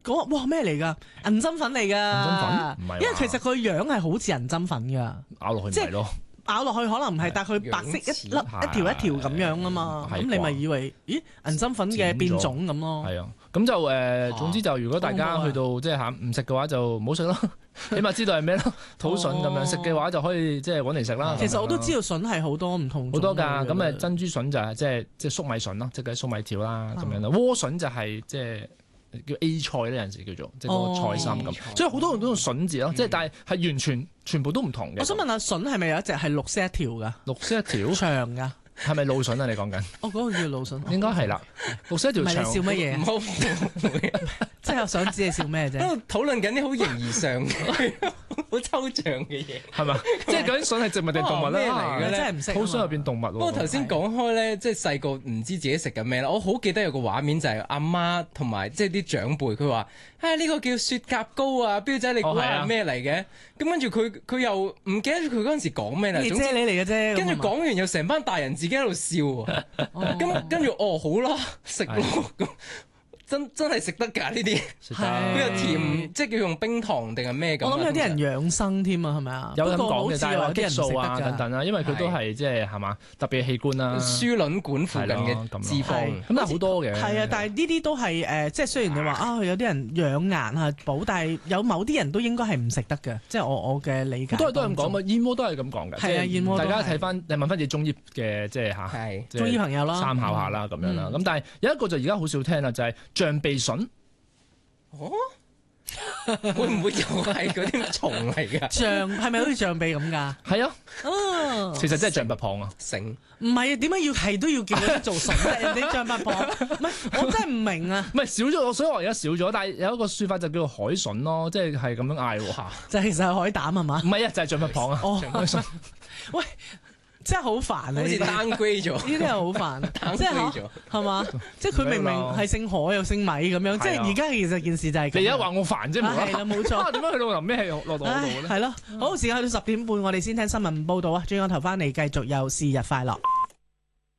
講哇咩嚟㗎？銀針粉嚟㗎。銀針粉唔係， 因為其實佢樣係好似銀針粉㗎， 咬落去唔係咯。 咬落去可能唔係，但係佢白色一粒一條一條咁樣啊嘛，咁你咪以為咦銀針粉嘅變種咁咯？ 係啊，咁就總之就如果大家去到即係嚇唔食嘅話就唔好食咯，起碼知道係咩咯，土筍咁樣食嘅話就可以即係揾嚟食啦。 其實我都知道筍係好多唔同好多㗎，咁珍珠筍就係即係粟米筍咯，即係粟米條啦咁樣啦。萵筍就係即係叫 A 菜呢，有陣時叫做即係嗰個菜心咁，所以好多人都用筍字咯，即係但係完全全部都唔同嘅。 我想問下筍係咪有一隻係綠色一條㗎？ 綠色一條長㗎？ 係咪蘆筍啊？你講緊？ 嗰個叫蘆筍。 應該係啦，綠色一條長。 唔係你笑乜嘢？ 唔好， 即係我想知你笑咩啫？ 喺度討論緊啲好形而上嘅、好抽象嘅嘢， 係嘛？即係究竟筍係植物定動物咧？ 咩嚟嘅咧？ 真係唔識。 好想入變動物喎。 不過頭先講開咧，即係細個唔知自己食緊咩啦。我好記得有個畫面就係阿媽同埋即係啲長輩，佢話：呢個叫雪蛤膏啊，標仔你估下係咩嚟嘅？咁跟住佢又唔記得佢嗰陣時講咩啦。 姐姐你嚟嘅啫。 跟住講完又成班大人自己喺度笑喎。咁跟住好啦，食咯咁。真係食得㗎呢啲，佢又甜，即係叫用冰糖定係咩咁？ 我諗有啲人養生添啊，係咪啊？ 有咁講嘅，但係有啲人激素啊等等啦，因為佢都係即係係嘛特別器官啦， 輸卵管附近嘅脂肪， 咁但係好多嘅。 係啊，但係呢啲都係即係雖然你話有啲人養顏啊補，但係有某啲人都應該係唔食得嘅，即係我嘅理解。 都係咁講嘛，燕窩都係咁講嘅。 係啊，燕窩。 大家睇翻，你問翻自己中醫嘅即係嚇， 中醫朋友啦， 參考下啦咁樣啦。咁但係有一個就而家好少聽啦，就係象鼻筍。 哦，會唔會又係嗰啲蟲嚟㗎？ 象係咪好似象鼻咁㗎？ 係啊，其實真係象拔蚌啊， 成唔係啊？點解都要叫佢做筍啫？人哋象拔蚌，唔係我真係唔明啊！ 唔係少咗，所以我而家少咗，但係有一個説法就叫做海筍咯，即係咁樣嗌喎。 就其實係海膽係嘛？ 唔係啊，就係象拔蚌啊。 哦，喂。真係好煩啊！ 好似 downgrade 咗， 呢啲係好煩，即係係嘛？即係佢明明係姓何又姓米咁樣，即係而家其實件事就係你而家話我煩啫， 係啦，冇錯。 點解去到臨尾係落到我度咧？ 係咯，好，時間去到10點半，我哋先聽新聞報道啊！轉個頭翻嚟繼續有是日快樂。